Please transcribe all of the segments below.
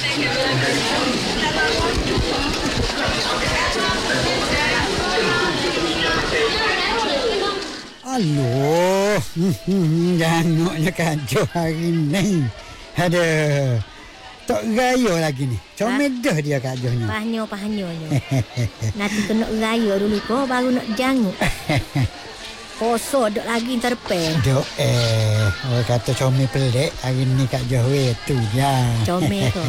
Aloh, janguknya kacau hari ni. Aduh, tak raya lagi ni. Comel dah dia kacaunya. Pahanyo. Nanti kena raya dulu kau baru nak janguk. Poso dok lagi ntar pen. Dok orang kata comel pelik hari ni kacau tu je. Comel tu.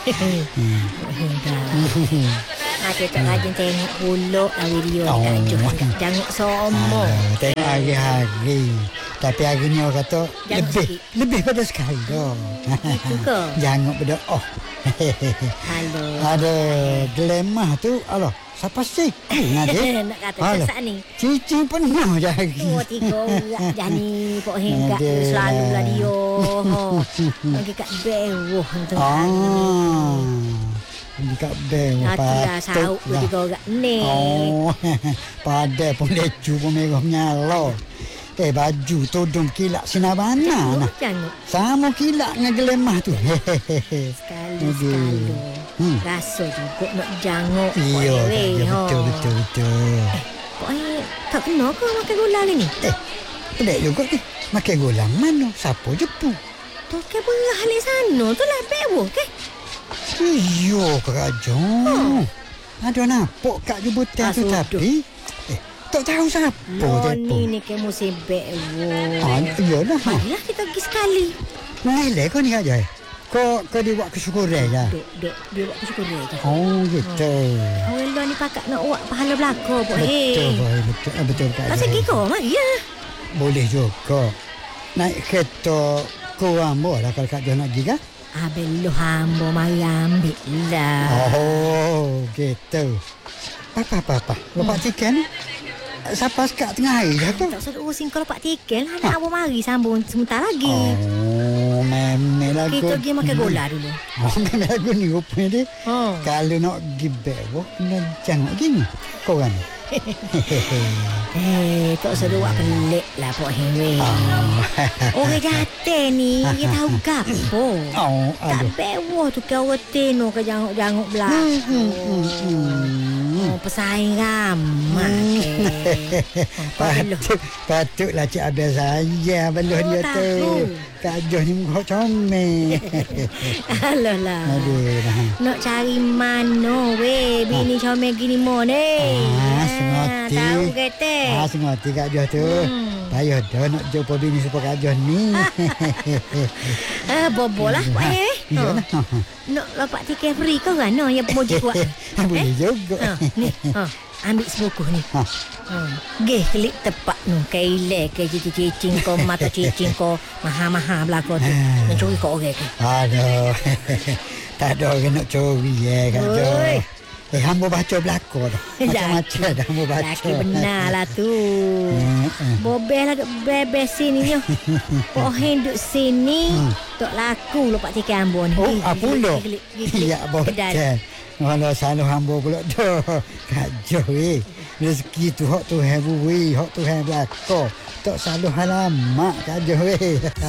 Ada tak rajin tengok buluk lah video ni kacau. Janguk somo. Tengok hari-hari. Tapi hari ni orang kata lebih pada sekali dah. Itu ke? Janguk pada Halo. Ada dilema tu. Allah, siapa sih? Nak kata kesak ni. Cici penuh je hari. Oh, 3 orang jani pok hingga selalu radio. Lagi kat bewah tu. Dekat bank Nantilah sauk 3 orang ni. Padahal pun lecu pun merah nyala. Baju tudung kilak sinar bana nah. Sama kilak dengan gelemah tu. Sekali. Rasa juga nak janguk. Iya, betul. Pokoknya tak kena ke makan gula ni? Pelik juga ni. Makan gula mana? Siapa jepu? Tu ke berah halik sana tu lah bewah ke? Iyo kerajaan. Ada nampak kat jemputan tu tapi tak tahu siapa ni ke musim bewah. Iyalah. Marilah kita pergi sekali. Boleh kau ni aja. Kau dia buat kesyukuran je. Dia buat kesyukuran je. Oh gitu. Allah ni pakak nak buat pahala belaka pun. Betul Kak. Masa pergi kau mari ya. Boleh juga. Naik kereta kurang boleh kalau Kak John nak pergi kan? Belum hamba mari ambil lah. Oh, gitu. Apa. Lepas tiket ni? Siapa sekat tengah hari dah tu? Tak usah urusin kalau pak tiket lah. Nak abang mari sambung sebentar lagi. Oh, memang lagu. Kita pergi makan gula dulu. Memang lagu ni rupanya dia. Kalau nak pergi bewah, kena janguk gini. Korang ni. Tak usah buat pelik lah Pok Hewe. Orang jatuh ni dia tahu gapo. Tak bewah tu kau teno ke janguk-janguk belakang. Pesaing ramai. Patutlah Cik Abel saya beluh dia tu. Kak Joh ni muka comel. Alah. Nak cari mana weh bini comel gini mo ni. Sengerti. Tahu kata. Sengerti Kak Joh tu. Payah dah nak jumpa bini supaya Kak Joh ni. Bobo lah Pak Hewe. Nak dapat tiket free kau kan? Yang pemojik kuat. Boleh juga. Ni, ambil sebukuh ni. Gih klik tepat nu. Kailai ke cicing kau, mata cicing kau. Mahal-mahal belakang tu. Yang curi kau orang ke? Aduh. Tak ada orang nak curi Kak Joh. Hamba baca belakang dah. Macam-macam dah hamba baca. Laki benar lah tu. Bobel lah duk bebel sini nyo. Pohin duk sini. Tak laku lepas tiket hamba ni. Pula? Ya, bocah. Kalau selalu hamba pula dah. Kak Joh rezeki tu hak Tuhan beri. Hak Tuhan belakang. Tak selalu halamak Kak Joh